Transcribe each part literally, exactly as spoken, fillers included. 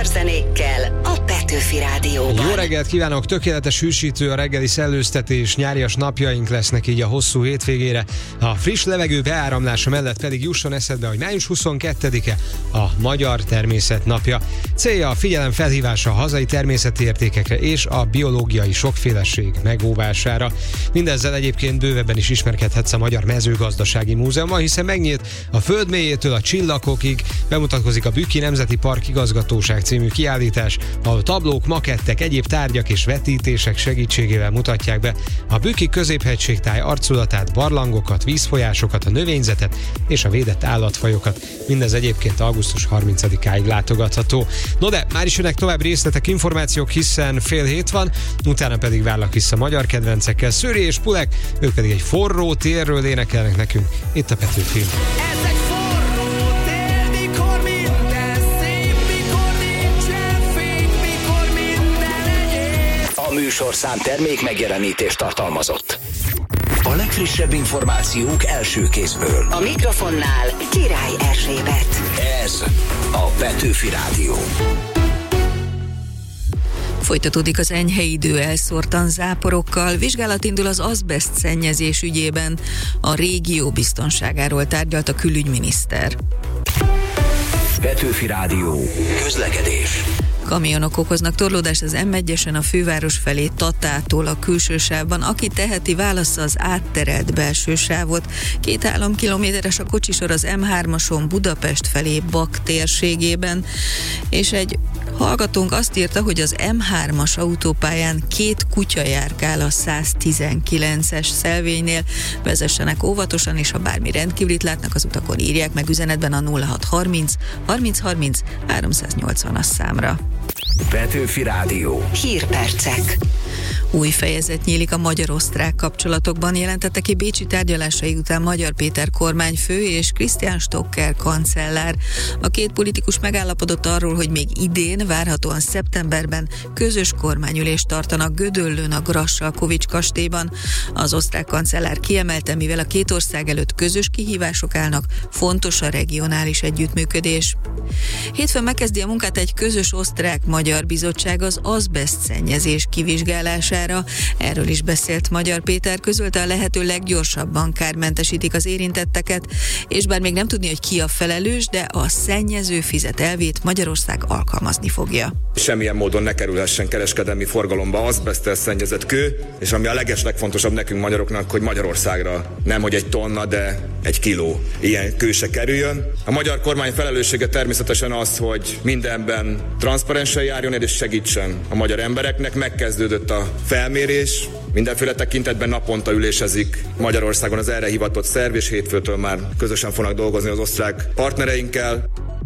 magyar zenékkel a Petőfi Rádióban. Jó reggelt kívánok! Tökéletes hűsítő a reggeli szellőztetés, nyárias napjaink lesznek így a hosszú hétvégére. A friss levegő beáramlása mellett pedig jusson eszedbe, hogy május huszonkettedike a Magyar Természet Napja. Célja a figyelem felhívása a hazai természeti értékekre és a biológiai sokféleség megóvására. Mindezzel egyébként bővebben is ismerkedhetsz a Magyar Mezőgazdasági Múzeumban, hiszen megnyílt a föld mélyétől a csillagokig, bemutatkozik a Bükki Nemzeti Park Igazgatóság című kiállítás, ahol tablók, makettek, egyéb tárgyak és vetítések segítségével mutatják be a Bükki középhegységtáj arculatát, barlangokat, vízfolyásokat, a növényzetet és a védett állatfajokat. Mindez egyébként augusztus harmincadikáig látogatható. No de már is jönnek tovább részletek, információk, hiszen fél hét van, utána pedig várlak vissza magyar kedvencekkel. Szőri és Pulek, ők pedig egy forró térről énekelnek nekünk itt a Petőfin. A műsorszám termék megjelenítést tartalmazott. A legfrissebb információk első kézből. A mikrofonnál Király Erzsébet. Ez a Petőfi Rádió. Folytatódik az enyhe idő elszórtan záporokkal, vizsgálat indul az azbeszt szennyezés ügyében, a régió biztonságáról tárgyalt a külügyminiszter. Petőfi Rádió. Közlekedés. Kamionok okoznak torlódást az em egyesen a főváros felé Tatától a külső sávban. Aki teheti, válassza az átterelt belső sávot. Két három kilométeres a kocsisor az em hármason Budapest felé Bak térségében. És egy hallgatónk azt írta, hogy az em hármas autópályán két kutya járkál a száztizenkilences szelvénynél. Vezessenek óvatosan, és ha bármi rendkívülit látnak az utakon, írják meg üzenetben a nulla hat harminc harminc harminc háromszáznyolcvanas számra. Petőfi Rádió. Hírpercek. Új fejezet nyílik a magyar-osztrák kapcsolatokban, jelentette ki bécsi tárgyalásai után Magyar Péter kormányfő és Christian Stocker kancellár. A két politikus megállapodott arról, hogy még idén, várhatóan szeptemberben közös kormányülést tartanak Gödöllőn a Grassalkovich kastélyban. Az osztrák kancellár kiemelte, mivel a két ország előtt közös kihívások állnak, fontos a regionális együttműködés. Hétfőn megkezdi a munkát egy közös osztrák-magyar bizottság az azbeszt szennyezés kivizsgálására. Erről is beszélt Magyar Péter, közölte, a lehető leggyorsabban kármentesítik az érintetteket, és bár még nem tudni, hogy ki a felelős, de a szennyező fizet elvét Magyarország alkalmazni fogja. Semmilyen módon ne kerülhessen kereskedelmi forgalomba azbeszttel szennyezett kő, és ami a legeslegfontosabb nekünk magyaroknak, hogy Magyarországra nem hogy egy tonna, de egy kiló ilyen kő se kerüljön. A magyar kormány felelőssége természetesen az, hogy mindenben transzparensen járjon és segítsen a magyar embereknek. Megkezdődött a felmérés, mindenféle tekintetben naponta ülésezik Magyarországon az erre hivatott szerv, és hétfőtől már közösen fognak dolgozni az osztrák partnereinkkel.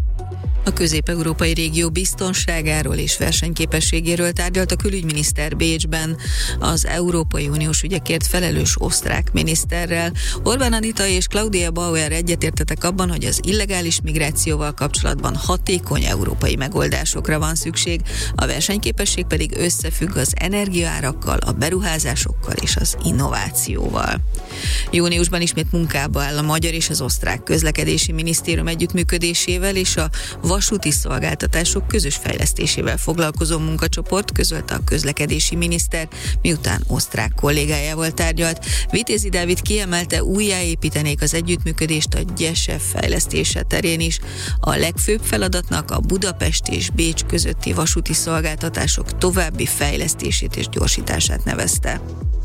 A közép-európai régió biztonságáról és versenyképességéről tárgyalt a külügyminiszter Bécsben az Európai Uniós ügyekért felelős osztrák miniszterrel. Orbán Anita és Claudia Bauer egyetértettek abban, hogy az illegális migrációval kapcsolatban hatékony európai megoldásokra van szükség, a versenyképesség pedig összefügg az energiaárakkal, a beruházásokkal és az innovációval. Júniusban ismét munkába áll a magyar és az osztrák közlekedési minisztérium együttműködésével és a vasúti szolgáltatások közös fejlesztésével foglalkozó munkacsoport, közölte a közlekedési miniszter, miután osztrák kollégájával tárgyalt. Vitézi Dávid kiemelte, újjáépítenék az együttműködést a Gyesef fejlesztése terén is. A legfőbb feladatnak a Budapest és Bécs közötti vasúti szolgáltatások további fejlesztését és gyorsítását nevezte.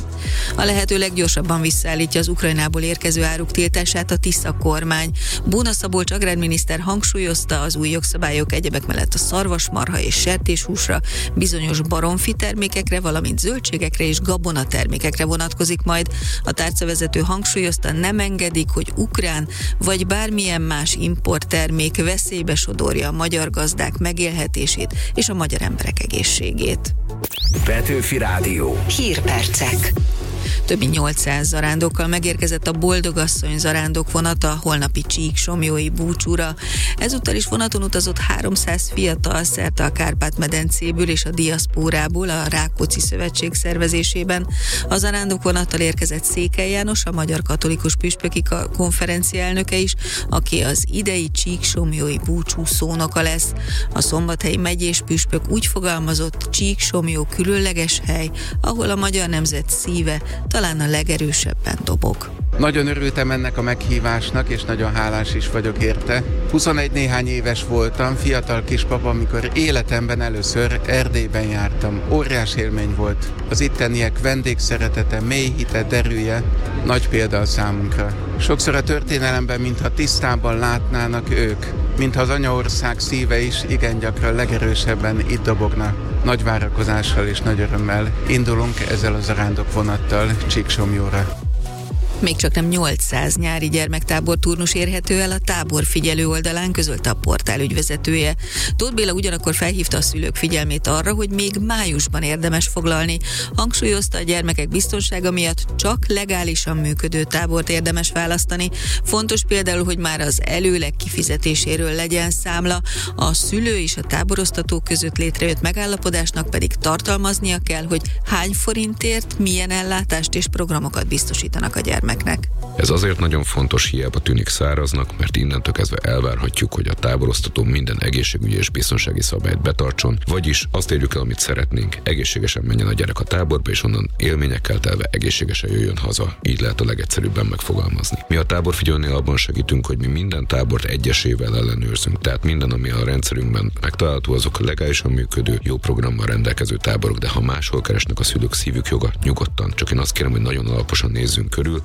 A lehető leggyorsabban visszaállítja az Ukrajnából érkező áruk tiltását a Tisza kormány. Bóna Szabolcs agrárminiszter hangsúlyozta, az új jogszabályok egyebek mellett a szarvasmarha és sertéshúsra, bizonyos baromfi termékekre, valamint zöldségekre és gabona termékekre vonatkozik majd. A tárcavezető hangsúlyozta, nem engedik, hogy ukrán vagy bármilyen más importtermék veszélybe sodorja a magyar gazdák megélhetését és a magyar emberek egészségét. Petőfi Rádió. Hírpercek. Több mint nyolcszáz zarándokkal megérkezett a Boldogasszony zarándokvonat a holnapi Csíksomlyói búcsúra. Ezúttal is vonaton utazott háromszáz fiatal szerte a Kárpát-medencéből és a diaszpórából a Rákóczi Szövetség szervezésében. A zarándokvonattal érkezett Székely János, a Magyar Katolikus Püspöki Konferencia elnöke is, aki az idei Csíksomlyói búcsú szónoka lesz. A szombathelyi megyés püspök úgy fogalmazott, Csíksomlyó különleges hely, ahol a magyar nemzet szíve talán a legerősebben dobog. Nagyon örültem ennek a meghívásnak, és nagyon hálás is vagyok érte. huszonegy néhány éves voltam, fiatal kispapa, amikor életemben először Erdélyben jártam. Óriás élmény volt. Az itteniek vendégszeretete, mély hite, derűje nagy példa a számunkra. Sokszor a történelemben, mintha tisztában látnának ők, mintha az anyaország szíve is igen gyakran legerősebben itt dobogna. Nagy várakozással és nagy örömmel indulunk ezzel a zarándokvonattal Csíksomlyóra. Még csak nem nyolcszáz nyári gyermektábor turnus érhető el a tábor figyelő oldalán, közölte a portál ügyvezetője. Tóth Béla ugyanakkor felhívta a szülők figyelmét arra, hogy még májusban érdemes foglalni. Hangsúlyozta, a gyermekek biztonsága miatt csak legálisan működő tábort érdemes választani. Fontos például, hogy már az előleg kifizetéséről legyen számla, a szülő és a táboroztató között létrejött megállapodásnak pedig tartalmaznia kell, hogy hány forintért milyen ellátást és programokat biztosítanak a gyermeknek. Ez azért nagyon fontos, hiába tűnik száraznak, mert innentől kezdve elvárhatjuk, hogy a táboroztató minden egészségügyi és biztonsági szabályt betartson, vagyis azt érjük el, amit szeretnénk. Egészségesen menjen a gyerek a táborba, és onnan élményekkel telve egészségesen jöjjön haza. Így lehet a legegyszerűbben megfogalmazni. Mi a táborfigyelőnél abban segítünk, hogy mi minden tábort egyesével ellenőrzünk, tehát minden, ami a rendszerünkben megtalálható, azok a legálisan működő, jó programmal rendelkező táborok, de ha máshol keresnek a szülők, szívük joga, nyugodtan. Csak én azt kérem, hogy nagyon alaposan nézzünk körül.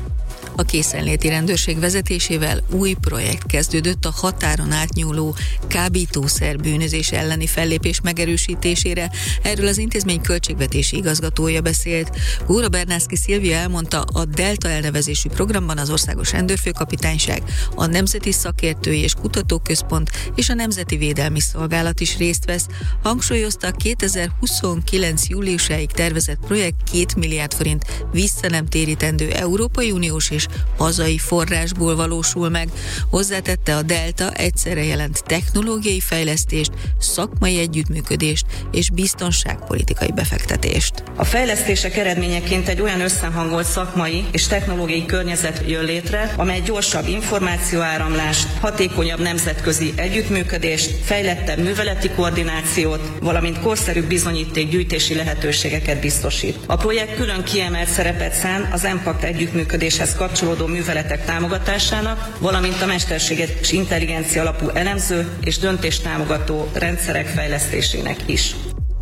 A készenléti rendőrség vezetésével új projekt kezdődött a határon átnyúló kábítószer bűnözés elleni fellépés megerősítésére. Erről az intézmény költségvetési igazgatója beszélt. Góra Bernászki Szilvia elmondta, a Delta elnevezésű programban az Országos Rendőrfőkapitányság, a Nemzeti Szakértői és Kutatóközpont és a Nemzeti Védelmi Szolgálat is részt vesz. Hangsúlyozta, kétezer-huszonkilenc júliusáig tervezett projekt két milliárd forint visszanemtérítendő Európai Uniós és hazai forrásból valósul meg. Hozzátette, a Delta egyszerre jelent technológiai fejlesztést, szakmai együttműködést és biztonságpolitikai befektetést. A fejlesztések eredményeként egy olyan összehangolt szakmai és technológiai környezet jön létre, amely gyorsabb információáramlást, hatékonyabb nemzetközi együttműködést, fejlettebb műveleti koordinációt, valamint korszerűbb bizonyítékgyűjtési lehetőségeket biztosít. A projekt külön kiemelt szerepet szán az EMPACT együttműködéshez kapcsolódó műveletek támogatásának, valamint a mesterséges intelligencia alapú elemző és döntéstámogató rendszerek fejlesztésének is.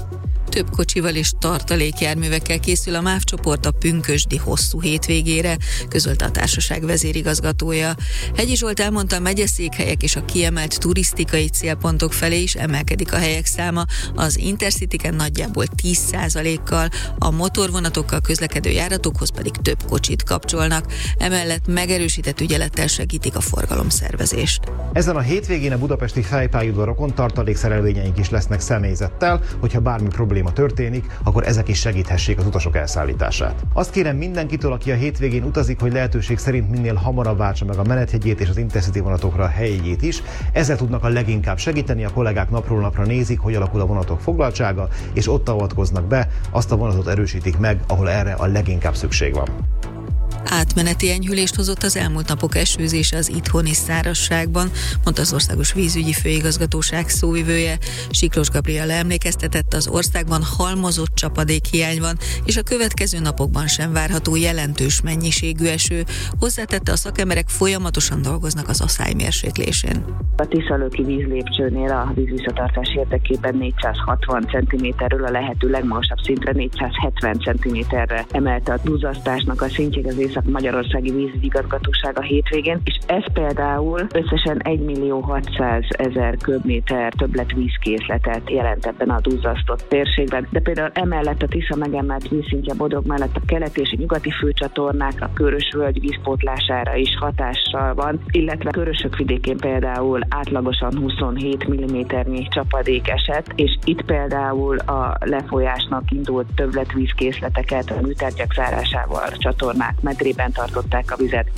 Több kocsival és tartalékjárművekkel készül a MÁV csoport a pünkösdi hosszú hétvégére, közölte a társaság vezérigazgatója. Hegyi Zsolt elmondta, a megyeszékhelyek és a kiemelt turisztikai célpontok felé is emelkedik a helyek száma, az Intercityken nagyjából tíz százalékkal, a motorvonatokkal közlekedő járatokhoz pedig több kocsit kapcsolnak. Emellett megerősített ügyelettel segítik a forgalomszervezést. Ezen a hétvégén a budapesti fejpályaudvarokon tartalékszerelvényeink is lesznek személyzettel, hogyha bármi probléma történik, akkor ezek is segíthessék az utasok elszállítását. Azt kérem mindenkitől, aki a hétvégén utazik, hogy lehetőség szerint minél hamarabb váltsa meg a menethegyét és az Intercity vonatokra a helyjegyét is. Ezzel tudnak a leginkább segíteni, a kollégák napról napra nézik, hogy alakul a vonatok foglaltsága, és ott avatkoznak be, azt a vonatot erősítik meg, ahol erre a leginkább szükség van. Átmeneti enyhülést hozott az elmúlt napok esőzése az itthoni szárazságban, mondta az Országos Vízügyi Főigazgatóság szóvivője. Siklós Gabriella emlékeztetett, az országban halmozott csapadékhiány van, és a következő napokban sem várható jelentős mennyiségű eső. Hozzátette, a szakemberek folyamatosan dolgoznak az aszály mérséklésén. A Tiszalöki vízlépcsőnél a vízvisszatartás érdekében négyszázhatvan centiméterről a lehető legmagasabb szintre négyszázhetven centiméterre emelte a duzzasztásnak a szintjét az Észak-Magyarországi Vízügyi Igazgatóság a hétvégén, és ez például összesen egymillió hatszázezer köbméter többletvízkészletet jelent ebben a duzzasztott térségben. De például emellett a Tisza megemelt vízszintje Bodrog mellett a keleti és a nyugati főcsatornák a Körös-völgy vízpótlására is hatással van, illetve Körösök vidékén például átlagosan huszonhét milliméternyi csapadék esett, és itt például a lefolyásnak indult többletvízkészleteket a műtárgyak zárásával a csatornák medrében tartották a vizet.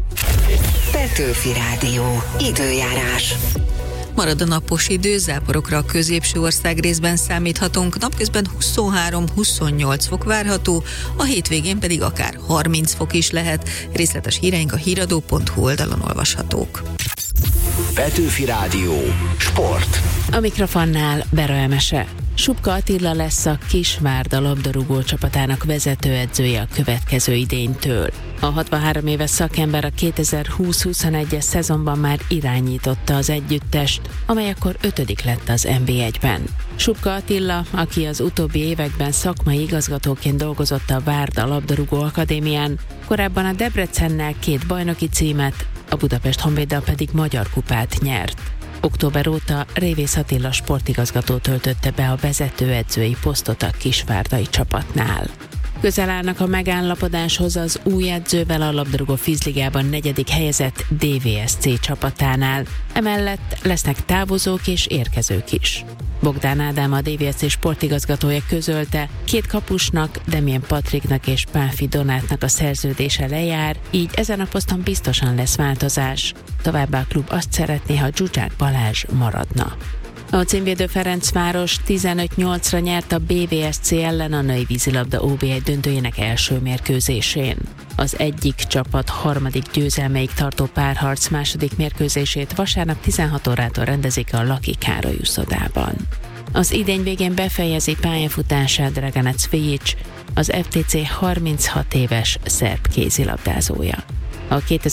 Petőfi Rádió. Időjárás. Marad a napos idő, záporokra a középső ország részben számíthatunk, napközben huszonhárom-huszonnyolc fok várható, a hétvégén pedig akár harminc fok is lehet. Részletes híreink a híradó pont hu oldalon olvashatók. Petőfi Rádió. Sport. A mikrofonnál Bera Emese. Subka Attila lesz a Kisvárda labdarúgó csapatának vezetőedzője a következő idénytől. A hatvanhárom éves szakember a kétezer-húsz-huszonegyes szezonban már irányította az együttest, amely akkor ötödik lett az en bé egyben. Subka Attila, aki az utóbbi években szakmai igazgatóként dolgozott a Várda labdarúgó akadémián, korábban a Debrecennel két bajnoki címet, a Budapest Honvéddal pedig magyar kupát nyert. Október óta Révész Attila sportigazgató töltötte be a vezetőedzői posztot a kisvárdai csapatnál. Közel állnak a megállapodáshoz az új edzővel a labdarúgó vízligában negyedik helyezett dé vé es cé csapatánál. Emellett lesznek távozók és érkezők is. Bogdán Ádám, a dé vé es cé sportigazgatója közölte, két kapusnak, Demjén Patriknak és Pálfi Donátnak a szerződése lejár, így ezen a poszton biztosan lesz változás. Továbbá a klub azt szeretné, ha Zsuzsák Balázs maradna. A címvédő Ferencváros tizenöt nyolcra nyert a bé vé es cé ellen a női vízilabda ó bé egy döntőjének első mérkőzésén. Az egyik csapat harmadik győzelmeig tartó párharc második mérkőzését vasárnap tizenhat órától rendezik a Laki Károly uszodában. Az idény végén befejezi pályafutását Draganec Fijic, az ef té cé harminchat éves szerb kézilabdázója. A